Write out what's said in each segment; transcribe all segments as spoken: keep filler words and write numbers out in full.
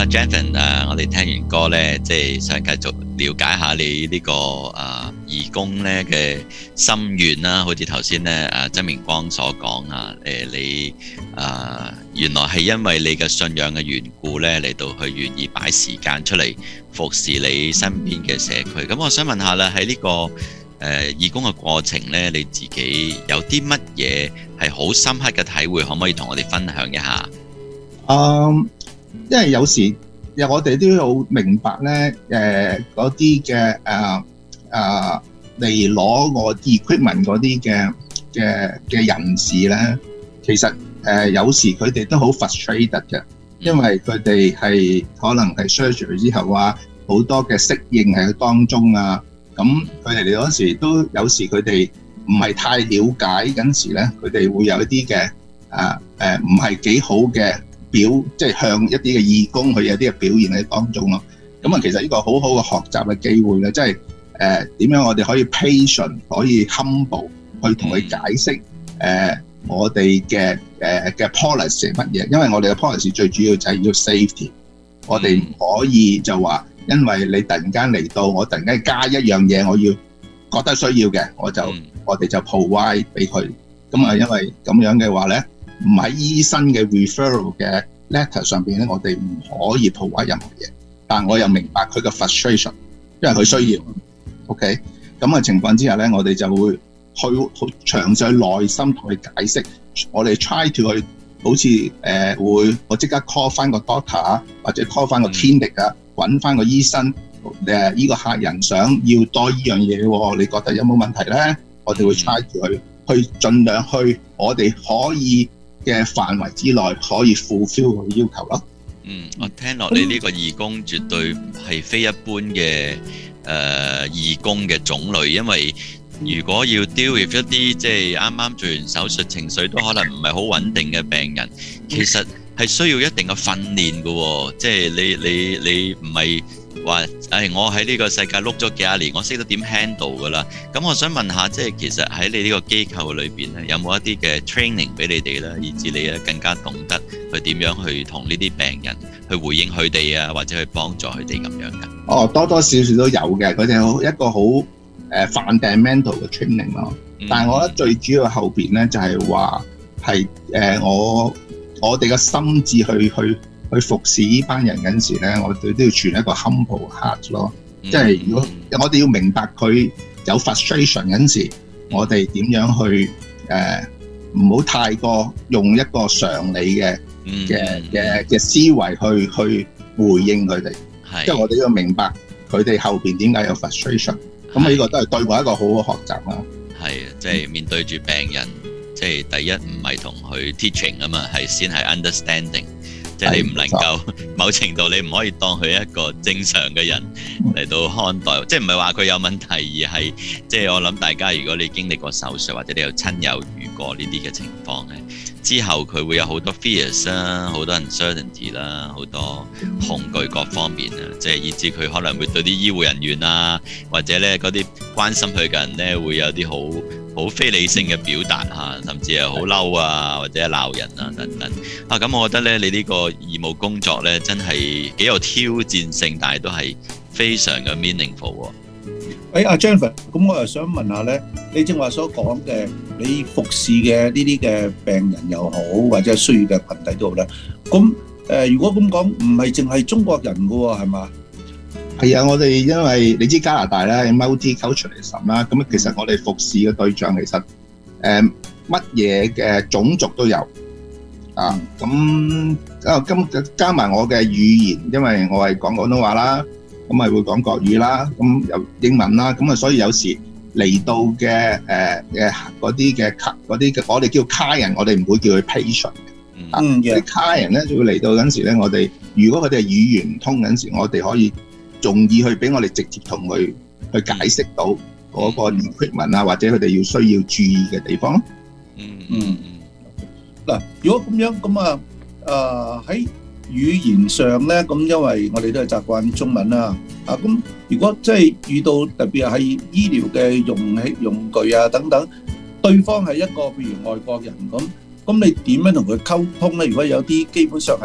啊 Jonathan 啊，我哋聽完歌咧，即係想繼續了解下你呢個啊義工咧嘅心願啦。好似頭先咧啊曾明光所講啊，誒你啊原來係因為你嘅信仰嘅緣故咧，嚟到去願意擺時間出嚟服侍你身邊嘅社區。咁我想問下啦，喺呢個誒義工嘅過程咧，你自己有啲乜嘢係好深刻嘅體會，可唔可以同我哋分享一下？ 嗯，因為有時我哋都要明白咧，誒嗰啲嘅誒誒嚟攞我 equipment 嗰啲嘅嘅嘅人士咧，其實誒、呃、有時佢哋都好 frustrated 嘅，因為佢哋係可能係 surgery 之後啊，好多嘅適應喺當中啊，咁佢哋嚟嗰時都有時佢哋唔係太了解嗰時咧，佢哋會有一啲嘅誒誒唔係幾好嘅表，即係向一啲嘅義工去有啲嘅表現喺當中咯。咁啊，其實呢個好好嘅學習嘅機會咧，即係誒點樣我哋可以 patient，可以 humble 去同佢解釋誒、呃、我哋嘅誒嘅 policy 係乜嘢？因為我哋嘅 policy 最主要就係要 safety。我哋唔可以就話，因為你突然間嚟到，我突然間加一樣嘢，我要覺得需要嘅，我就、嗯、我哋就 provide 俾佢。咁啊，因為咁樣嘅話咧，唔喺醫生嘅 referral 嘅 letter 上邊咧，我哋唔可以 provide 任何嘢。但我又明白佢嘅 frustration， 因為佢需要。OK， 咁嘅情況之下咧，我哋就會去好詳細耐心同佢解釋。我哋 try to 去好似誒、呃、會，我即刻 call 翻個 doctor 啊，或者 call 翻個 clinic 啊，揾翻個醫生。誒，依個客人想要多依樣嘢喎，你覺得有冇問題咧？我哋會 try to 佢去盡量去我哋可以嘅範圍之內，可以 fulfill 佢要求咯。 嗯，我聽落你呢個義工絕對係非一般嘅誒、呃、義工嘅種類，因為如果要 deal with 一啲即係啱啱做完手術，情緒都可能唔係好穩定嘅病人，其實係需要一定嘅訓練嘅喎。即係你你你唔係話誒，我喺呢個世界碌咗幾廿年，我識得點 handle 㗎啦。咁我想問下，即係其實喺你呢個機構裏邊咧，有冇一啲嘅 training 俾你哋咧，以至你咧更加懂得去點樣去同呢啲病人去回應佢哋啊，或者去幫助佢哋咁樣㗎？ 哦，多多少少都有嘅，佢哋有一個好誒 fundamental 嘅 training 咯。但係我覺得最主要後邊咧就係話係誒我我哋嘅心智去去去服侍呢班人嗰陣時咧，我哋都要存一個 humble heart 咯。即係如果我哋要明白佢有 frustration 嗰陣時，我哋點樣去誒唔好太過用一個常理嘅嘅嘅嘅思維去去回應佢哋。即係我哋要明白佢哋後邊點解有 frustration。咁呢個都係對我一個好好學習啦。 係啊，即係面對住病人，即係第一唔係同佢 teaching 啊嘛，係先係 understanding。即係你唔能夠某程度你唔可以當佢一個正常嘅人嚟到看待，即係唔係話佢有問題，而係即係我諗大家如果你經歷過手術或者你有親友遇過呢啲嘅情況咧，之後佢會有好多 fears 啦，好多 uncertainty 啦，好多恐懼各方面啊，即係以致佢可能會對啲醫護人員啊，或者咧嗰啲關心佢嘅人咧會有啲好好非理性嘅表達嚇，甚至係好嬲啊，或者係鬧人啊等等啊。咁我覺得咧，你呢個義務工作咧真係幾有挑戰性，但係都係非常嘅 meaningful 喎。 誒阿 Jennifer，咁我又想問下咧，你正話所講嘅，你服侍嘅呢啲嘅病人又好，或者需要嘅群體都好啦。咁誒，如果咁講，唔係淨係中國人嘅喎，係嘛？ 係啊，我哋因為你知加拿大咧 multiculturalism 啦，咁其實我哋服侍嘅對象其實誒乜嘢嘅種族都有啊。咁啊咁加埋我嘅語言，因為我係講廣東話啦，咁咪會講國語啦，咁有英文啦，咁啊所以有時嚟到嘅誒誒嗰啲嘅嗰啲嘅，我哋叫家人，我哋唔會叫佢 patient 嘅。嗯，啲家人咧就會嚟到嗰陣時咧，我哋如果佢哋係語言唔通嗰陣時，我哋可以容易去俾我哋直接同佢去解釋到嗰個 equipment 啊，或者佢哋要需要注意嘅地方。 嗯嗯嗯。 嗱，如果咁樣咁啊，誒喺語言上咧，咁因為我哋都係習慣中文啦，啊咁如果即係遇到特別係醫療嘅用器用具啊等等，對方係一個譬如外國人咁，咁你點樣同佢溝通咧？如果有啲基本上係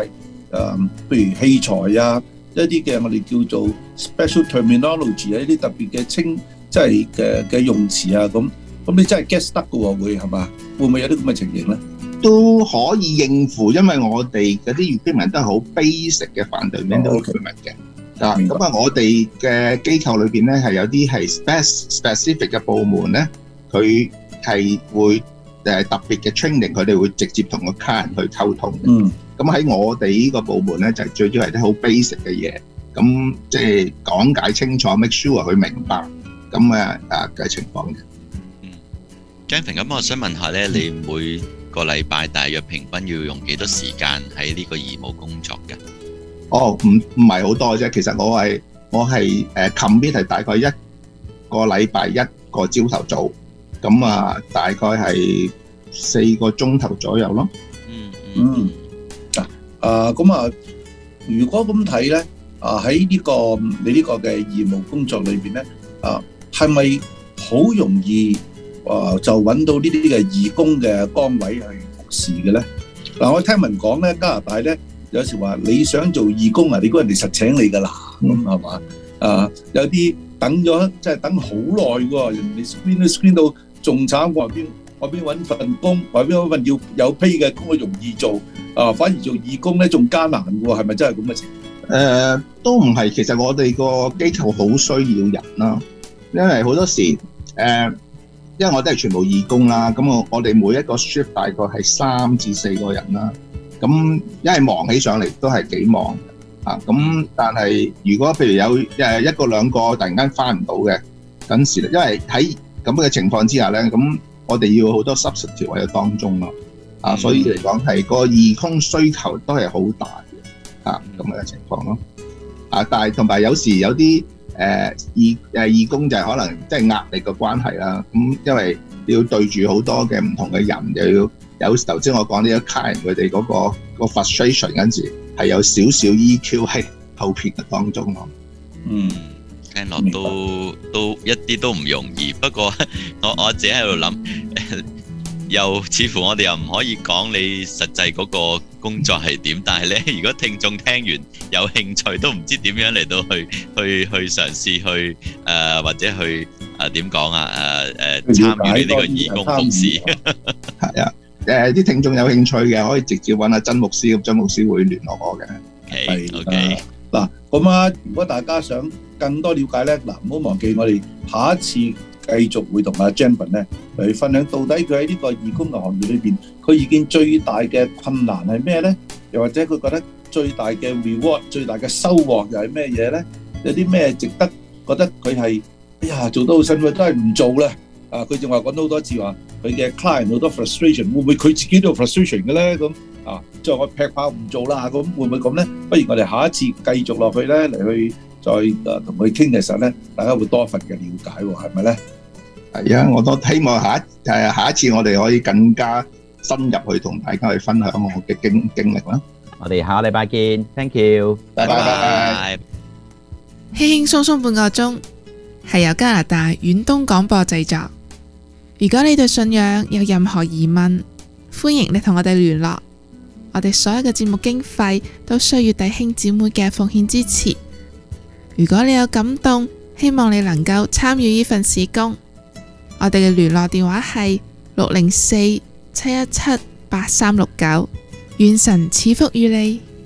誒，譬如器材啊，一啲嘅我哋叫做 special terminology 啊，一啲特別嘅稱，即係嘅嘅用詞啊，咁咁你真係 get stuck 嘅喎，會係嘛？會唔會有啲咁嘅情形咧？ 都可以應付，因為我哋嗰啲 equipment 都係好 basic 嘅 fundamental equipment 嘅。啊，咁啊，我哋嘅機構裏邊咧係有啲係 spec specific 嘅部門咧，佢係會誒特別嘅 training，佢哋會直接同個 client 去溝通嘅。嗯。咁喺我哋呢個部門咧，就係最主要係啲好 basic 嘅嘢，咁即係講解清楚 ，make sure 佢明白咁啊啊嘅情況嘅。 嗯 ，Gavin，咁我想問下咧，你每個禮拜大約平均要用幾多時間喺呢個義務工作嘅？ 哦，唔唔係好多啫。其實我係我係誒 commit 係大概一個禮拜一個朝頭早，咁啊大概係四個鐘頭左右咯。 嗯嗯。嗱，啊咁啊，如果咁睇咧，啊喺呢個你呢個嘅義務工作裏邊咧，啊係咪好容易啊就揾到呢啲嘅義工嘅崗位去服侍嘅咧？嗱，我聽聞講咧，加拿大咧。有時話你想做義工啊，你估人哋實請你㗎啦，咁係嘛？啊，有啲等咗即係等好耐喎，人哋 screen 都 screen 到仲慘，我邊我邊揾份工，我邊揾份要有 pay 嘅工容易做，啊反而做義工咧仲艱難喎，係咪真係咁嘅情況？ 誒，都唔係，其實我哋個機構好需要人啦，因為好多時誒，因為我哋係全部義工啦，咁我我哋每一個 shift 大概係三至四個人啦。咁因為忙起上嚟都係幾忙啊！咁但係如果譬如有誒一個兩個突然間翻唔到嘅，咁時因為喺咁嘅情況之下咧，咁我哋要好多 substitute 喺當中咯啊，所以嚟講係個義工需求都係好大嘅啊咁嘅情況咯啊！但係同埋有時有啲誒義誒義工就係可能即係壓力嘅關係啦，咁因為你要對住好多嘅唔同嘅人，又要。有頭先我講呢一 client 佢哋嗰個個 frustration 嗰陣時係有少少 E Q 喺後邊嘅當中咯。 嗯，聽落都都一啲都唔容易。不過我我自己喺度諗，又似乎我哋又唔可以講你實際嗰個工作係點，但係咧，如果聽眾聽完有興趣，都唔知點樣嚟到去去去嘗試去誒、呃、或者去誒點講啊誒誒參與你呢個義工服事。 係啊。誒啲聽眾有興趣嘅，可以直接揾阿曾牧師，咁曾牧師會聯絡我嘅。 係 OK。 嗱，咁啊，如果大家想更多了解咧，嗱，唔好忘記我哋下一次繼續會同阿 Gavin 咧嚟分享，到底佢喺呢個義工嘅行業裏邊，佢已經最大嘅困難係咩咧？又或者佢覺得最大嘅 reward、最大嘅收穫又係咩嘢咧？有啲咩值得覺得佢係哎呀做得好辛苦，都係唔做咧？啊！佢仲話講咗好多次話，佢嘅 client 好多 frustration，會唔會佢自己都有 frustration 嘅咧？咁啊，即係我劈炮唔做啦，咁會唔會咁咧？不如我哋下一次繼續落去咧，嚟去再誒同佢傾嘅時候咧，大家會多一份嘅了解喎，係咪咧？ 係啊，我都希望下一誒下一次我哋可以更加深入去同大家去分享我嘅經經歷啦。 我哋下個禮拜見 ，thank you， 拜拜。 輕輕鬆鬆半個鐘，係由加拿大遠東廣播製作。如果你對信仰有任何疑問，歡迎你同我哋聯絡。我哋所有嘅節目經費都需要弟兄姊妹嘅奉獻支持。如果你有感動，希望你能夠參與呢份事工。我哋嘅聯絡電話係六零四七一七八三六九。願神賜福於你。